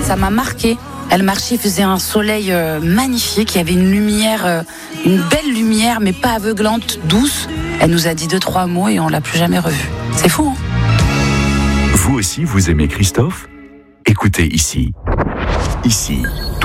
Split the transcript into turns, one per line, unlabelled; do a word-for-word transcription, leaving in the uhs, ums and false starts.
ça m'a marqué. Elle marchait, il faisait un soleil euh, magnifique, il y avait une lumière, euh, une belle lumière, mais pas aveuglante, douce. Elle nous a dit deux, trois mots et on l'a plus jamais revue. C'est fou, hein ?
Vous aussi, vous aimez Christophe ? Écoutez ici. Ici,